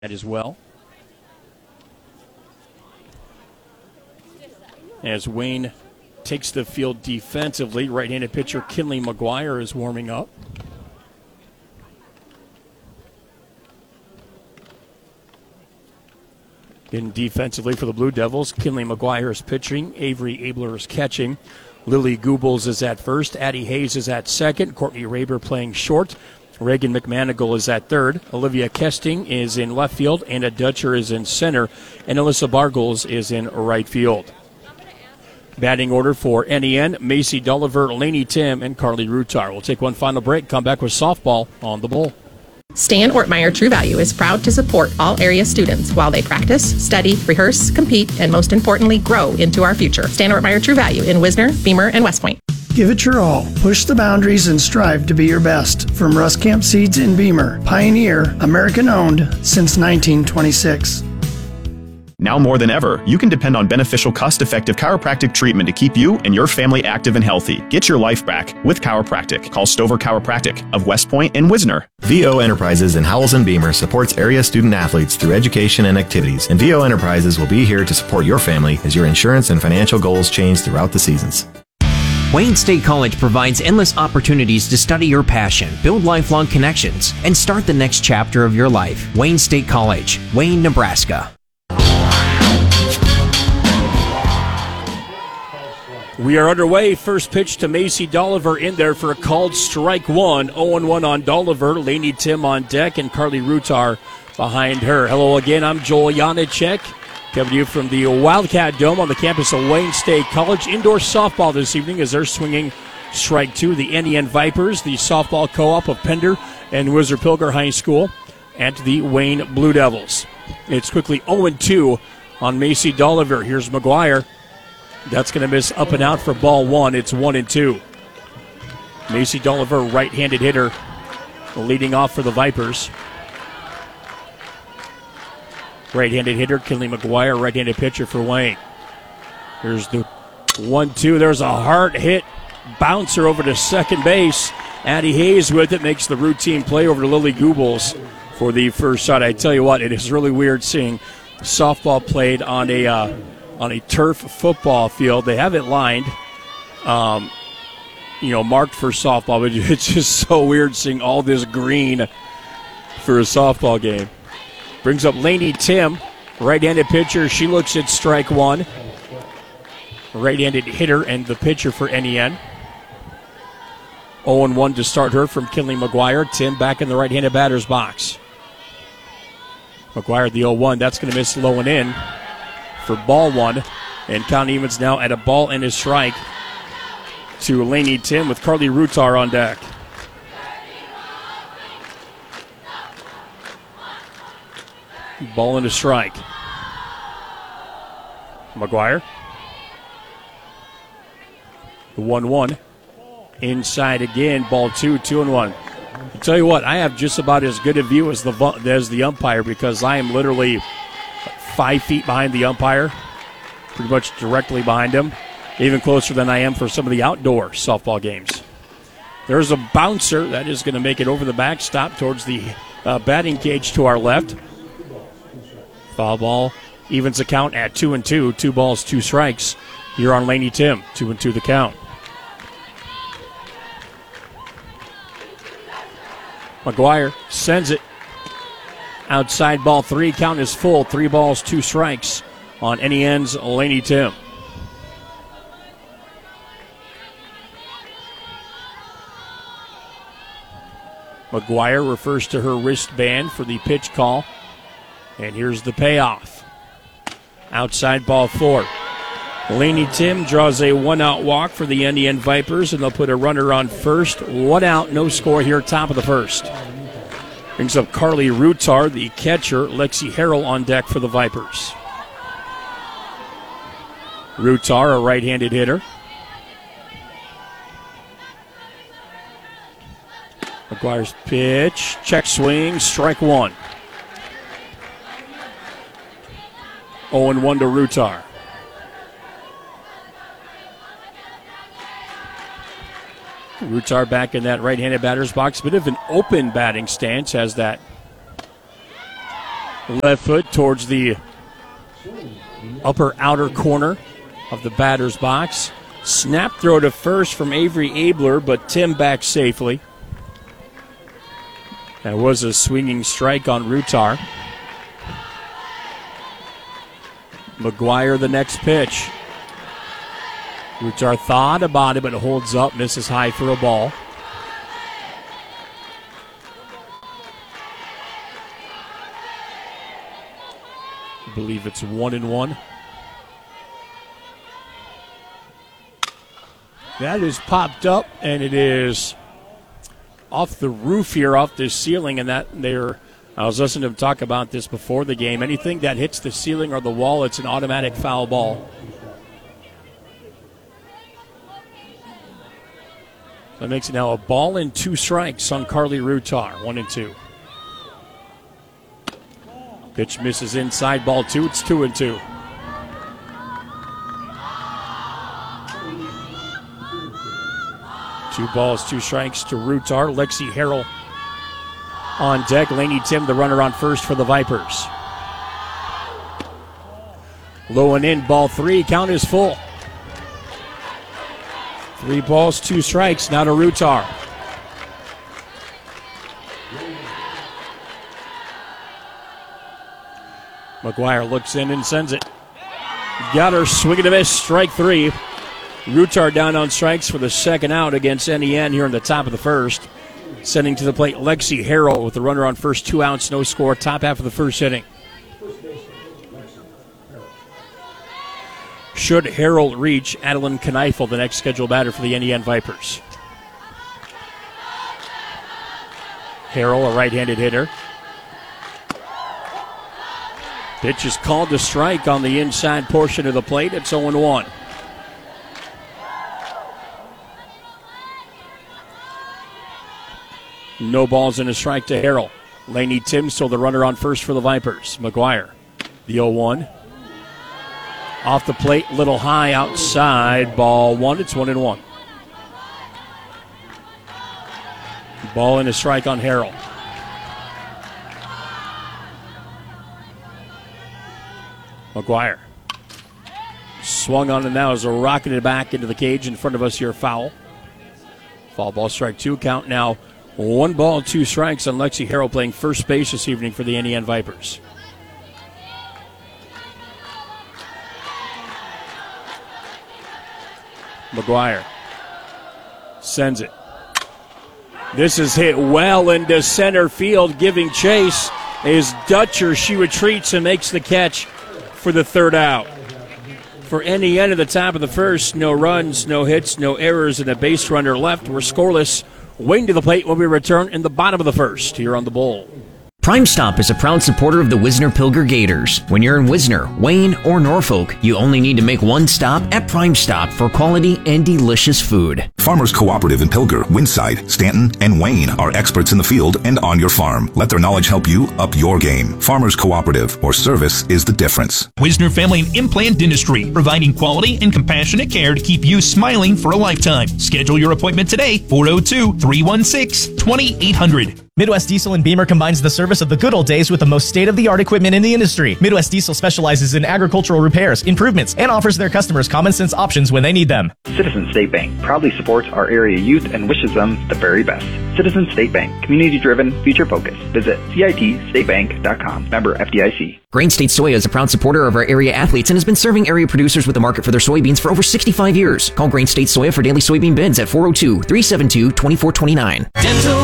as well. As Wayne takes the field defensively, right-handed pitcher Kinley McGuire is warming up. In defensively for the Blue Devils, Kinley McGuire is pitching, Avery Abler is catching, Lily Goebbels is at first, Addie Hayes is at second, Courtney Raber playing short, Reagan McManigal is at third, Olivia Kesting is in left field, Anna Dutcher is in center, and Alyssa Bargles is in right field. Batting order for NEN, Macy Dulliver, Lainey Tim, and Carly Rutar. We'll take one final break, come back with softball on the Bull. Stan Ortmeyer True Value is proud to support all area students while they practice, study, rehearse, compete, and most importantly, grow into our future. Stan Ortmeyer True Value in Wisner, Beamer, and West Point. Give it your all. Push the boundaries and strive to be your best. From Ruskamp Seeds in Beamer. Pioneer, American-owned since 1926. Now more than ever, you can depend on beneficial, cost-effective chiropractic treatment to keep you and your family active and healthy. Get your life back with chiropractic. Call Stover Chiropractic of West Point and Wisner. VO Enterprises in Howells and Beamer supports area student athletes through education and activities. And VO Enterprises will be here to support your family as your insurance and financial goals change throughout the seasons. Wayne State College provides endless opportunities to study your passion, build lifelong connections, and start the next chapter of your life. Wayne State College, Wayne, Nebraska. We are underway. First pitch to Macy Dolliver in there for a called strike one. 0-1 on Dolliver. Lainey Tim on deck and Carly Rutar behind her. Hello again. I'm Joel Janicek. Coming to you from the Wildcat Dome on the campus of Wayne State College. Indoor softball this evening as they're swinging strike two. The NEN Vipers, the softball co-op of Pender and Whistler Pilger High School, and the Wayne Blue Devils. It's quickly 0-2 on Macy Dolliver. Here's McGuire. That's going to miss up and out for ball one. It's 1-2. Macy Dolliver, right-handed hitter, leading off for the Vipers. Right-handed hitter, Kinley McGuire, right-handed pitcher for Wayne. Here's the 1-2. There's a hard hit bouncer over to second base. Addie Hayes with it, makes the routine play over to Lily Goebbels for the first shot. I tell you what, it is really weird seeing softball played on a turf football field. They have it lined, marked for softball, but it's just so weird seeing all this green for a softball game. Brings up Lainey Tim, right-handed pitcher. She looks at strike one. Right-handed hitter and the pitcher for NEN. 0-1 to start her from Kinley McGuire. Tim back in the right-handed batter's box. McGuire the 0-1. That's going to miss low and in for ball one, and count evens now at a ball and a strike to Lainey Tim with Carly Rutar on deck. Ball and a strike. McGuire. The 1-1. Inside again, ball two, 2-1. I tell you what, I have just about as good a view as the umpire because I am literally 5 feet behind the umpire, pretty much directly behind him, even closer than I am for some of the outdoor softball games. There's a bouncer that is going to make it over the backstop towards the batting cage to our left. Foul ball evens the count at 2-2, 2 balls, 2 strikes here on Lainey Tim. 2-2 the count. McGuire sends it. Outside ball 3, count is full. 3 balls, 2 strikes on NEN's Lainey Tim. McGuire refers to her wristband for the pitch call. And here's the payoff. Outside ball 4. Lainey Tim draws a 1-out walk for the NEN Vipers, and they'll put a runner on first. 1 out, no score here, top of the first. Brings up Carly Rutar, the catcher. Lexi Harrell on deck for the Vipers. Rutar, a right-handed hitter. McGuire's pitch, check swing, strike one. 0-1 to Rutar. Rutar back in that right-handed batter's box. Bit of an open batting stance, has that Left foot towards the upper outer corner of the batter's box. Snap throw to first from Avery Abler, but Tim back safely. That was a swinging strike on Rutar. McGuire the next pitch. Rutar thought about it, but holds up, misses high for a ball. I believe it's 1-1. That is popped up, and it is off the roof here, off the ceiling, and that there. I was listening to him talk about this before the game. Anything that hits the ceiling or the wall, it's an automatic foul ball. That makes it now a ball and 2 strikes on Carly Rutar, 1-2. Pitch misses inside, ball 2. It's 2-2. Two balls, 2 strikes to Rutar. Lexi Harrell on deck. Lainey Tim, the runner on first for the Vipers. Low and in, ball 3. Count is full. 3 balls, 2 strikes. Now to Rutar. McGuire looks in and sends it. Got her, swing and a miss, strike 3. Rutar down on strikes for the second out against NEN here in the top of the first. Sending to the plate Lexi Harrell with the runner on first, 2 outs, no score, top half of the first inning. Should Harrell reach, Adeline Kneifel, the next scheduled batter for the NEN Vipers. Harrell, a right-handed hitter. Pitch is called to strike on the inside portion of the plate. It's 0-1. No balls and a strike to Harrell. Lainey Tim still the runner on first for the Vipers. McGuire, the 0-1. Off the plate, little high outside. Ball 1. It's 1-1. Ball and a strike on Harrell. McGuire swung on it now as they're rocking it back into the cage in front of us here. Foul. Foul ball, strike 2. Count now 1 ball, 2 strikes on Lexi Harrell playing first base this evening for the NEN Vipers. McGuire sends it. This is hit well into center field. Giving chase is Dutcher. She retreats and makes the catch for the third out. For NEN at the top of the first, no runs, no hits, no errors, and a base runner left. We're scoreless. Waiting to the plate when we return in the bottom of the first here on the Bull. Prime Stop is a proud supporter of the Wisner Pilger Gators. When you're in Wisner, Wayne, or Norfolk, you only need to make one stop at Prime Stop for quality and delicious food. Farmers Cooperative in Pilger, Winside, Stanton, and Wayne are experts in the field and on your farm. Let their knowledge help you up your game. Farmers Cooperative, or service is the difference. Wisner Family and Implant Dentistry, providing quality and compassionate care to keep you smiling for a lifetime. Schedule your appointment today, 402-316-2800. Midwest Diesel and Beamer combines the service of the good old days with the most state-of-the-art equipment in the industry. Midwest Diesel specializes in agricultural repairs, improvements, and offers their customers common-sense options when they need them. Citizens State Bank proudly supports our area youth and wishes them the very best. Citizens State Bank, community-driven, future-focused. Visit CITStateBank.com. Member FDIC. Grain State Soya is a proud supporter of our area athletes and has been serving area producers with the market for their soybeans for over 65 years. Call Grain State Soya for daily soybean bids at 402-372-2429.